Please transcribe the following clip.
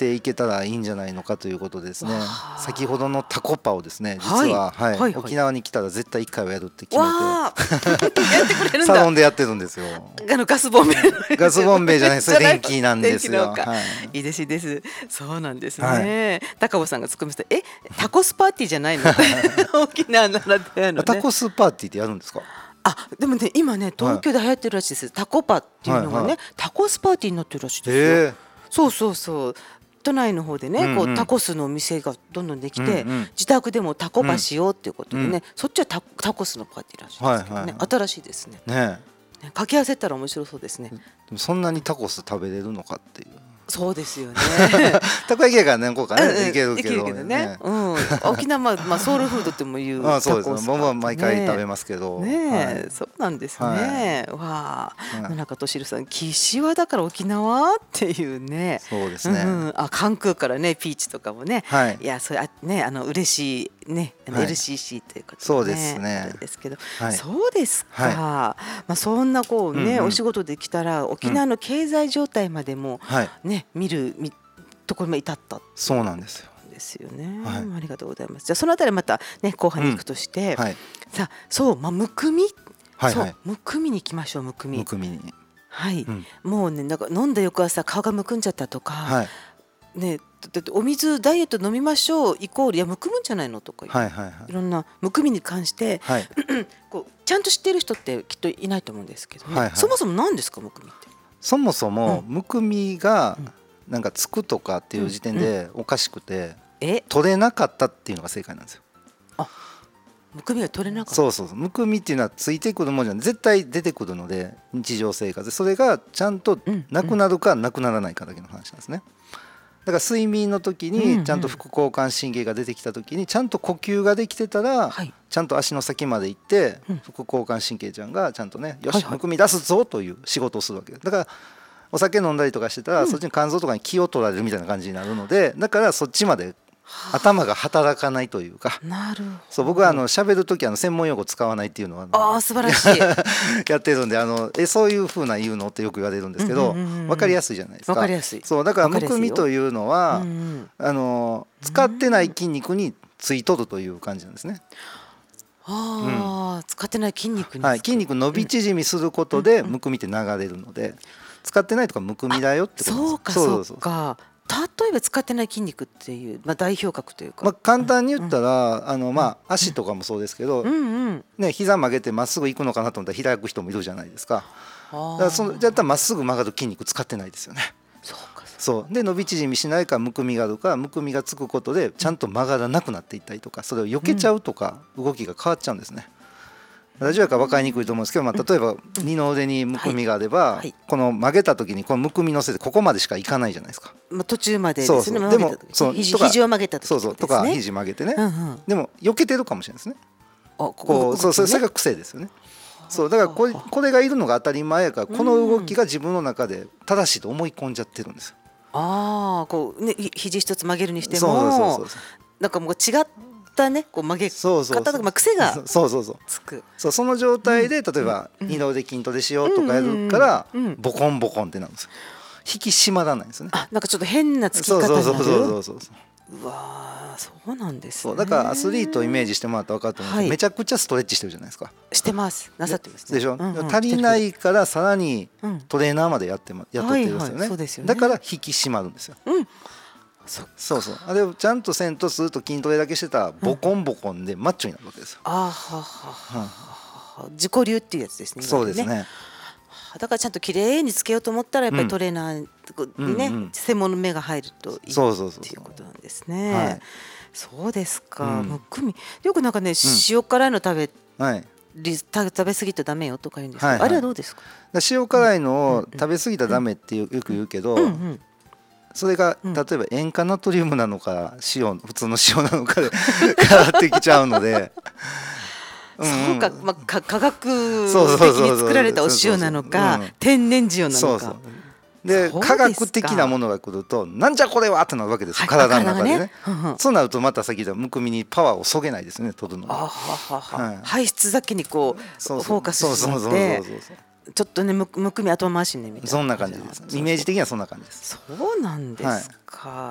ていけたらいいんじゃないのかということですね。 わあ先ほどのタコパをですね、 はい実は、 はいはい沖縄に来たら絶対1回はやるって決めわあやってくれるんだ。 てサロンでやってるんですよ。 ガスボンベガスボンベじゃない、それ電気なんですよ。 電気のかはいいいですいいです。そうなんですはね。高尾さんが突っ込みました。タコスパーティーじゃないの？沖縄ならではのね。 タコスパーティーってやるんですか？ でもね今ね東京で流行ってるらしいです。タコパっていうのがはいはねタコスパーティーになってるらしいですよ。 へえ。 そうそうそう。都内の方でね、 うんうんこうタコスのお店がどんどんできて、 うんうん自宅でもタコパしようっていうことでね、 うんそっちはタコスのパーティーらしいですけどね、 はいはいは新しいですね。 ねね掛け合わせたら面白そうですね。 でもそんなにタコス食べれるのかっていう。 そうですよね。 たこ焼きやから何個かうんうんねいけるけいけるどけどね。沖縄ソウルフードっても言うそうですね。 タコス僕は毎回食べね。 ますけど。 ねえ、そうなんですね。わあ、野中俊弘さん、岸和田から沖縄っていうね。 そうですね。 関空からね、ピーチとかもね。 はい。 いや、それね、嬉しいね、LCC ということでそうですね。 ですけど、 はいそうですか。そんなこうね、お仕事できたら、沖縄の経済状態までもね、見るところまで至った。 そうなんですよ。 ですよね。ありがとうございます。じゃあそのあたりまたね後半に行くとして、さあそうむくみ、そうむくみに行きましょう。むくみ。 むくみに。 はい。もうねなんか飲んだ翌朝顔がむくんじゃったとか、ねだってお水ダイエット飲みましょうイコールいやむくむんじゃないのとかいろんなむくみに関してこうちゃんと知っている人ってきっといないと思うんですけどね。そもそも何ですかむくみって。 そもそもむくみがなんかつくとかっていう時点でおかしくて。取れなかったっていうのが正解なんですよ。 むくみが取れなかった。 そうそうそう。むくみっていうのはついてくるものじゃ絶対出てくるので日常生活でそれがちゃんとなくなるかなくならないかだけの話なんですね。だから睡眠の時にちゃんと副交感神経が出てきた時にちゃんと呼吸ができてたらちゃんと足の先まで行って副交感神経ちゃんがちゃんとねよしむくみ出すぞという仕事をするわけです。だからお酒飲んだりとかしてたらそっちに肝臓とかに気を取られるみたいな感じになるのでだからそっちまで頭が働かないというか。 なるほど。 そう僕は喋る時専門用語使わないっていうのは素晴らしいやってるんでそういう風な言うのってよく言われるんですけど分かりやすいじゃないですか。 分かりやすい。 そうだからむくみというのは使ってない筋肉についとるという感じなんですね。 使ってない筋肉に、 筋肉伸び縮みすることでむくみって流れるので使ってないとかむくみだよってことです。 そうかそうか。例えば使ってない筋肉っていう、代表格というか、 簡単に言ったら足とかもそうですけど、膝曲げてまっすぐ行くのかなと思ったら開く人もいるじゃないですか。だからじゃあったらまっすぐ曲がる筋肉使ってないですよね。そうで伸び縮みしないからむくみがあるからむくみがつくことでちゃんと曲がらなくなっていったりとかそれを避けちゃうとか動きが変わっちゃうんですね。ラジオやから分かりにくいと思うんですけど、例えば二の腕にむくみがあれば、この曲げた時にこのむくみのせいでここまでしかいかないじゃないですか。 途中までですね。 でも肘を曲げた時とか肘曲げてね、でも避けてるかもしれないですね。それが癖ですよね。そうだからこれがいるのが当たり前やからこの動きが自分の中で正しいと思い込んじゃってるんですよ。 こうね肘一つ曲げるにしてもなんかもう違ったねこう曲げ方とか癖がつく。 その状態で例えば二の腕筋トレしようとかやるからボコンボコンってなるんですよ。引き締まらないんですよね。 なんかちょっと変なつき方になる。 そううわそうなんですね。 だからアスリートをイメージしてもらったら分かると思うんですけどめちゃくちゃストレッチしてるじゃないですか。 してますなさってますでしょ。足りないからさらにトレーナーまで雇ってるんですよね。だから引き締まるんですよ。そうあれをちゃんとせんとすると筋トレだけしてたらボコンボコンでマッチョになるわけですよ。 自己流っていうやつですね。 そうですね。 だからちゃんと綺麗につけようと思ったらやっぱりトレーナーにね専門の目が入るといいっていうことなんですね。そうですか。むくみよくなんかね塩辛いの食べ過ぎたらダメよとか言うんですけどあれはどうですか。 塩辛いのを食べ過ぎたらダメってよく言うけどそれが例えば塩化ナトリウムなのか普通の塩なのかで変わってきちゃうので。 そうか、化学的に作られたお塩なのか天然塩なのかで化学的なものが来るとなんじゃこれはってなるわけですよ。体の中でね。そうなるとまた先でむくみにパワーをそげないですね取るのが。 排出だけにこうフォーカスしてちょっとねむくみ後回しねみたいな。 そんな感じです。イメージ的にはそんな感じです。 そうなんですか。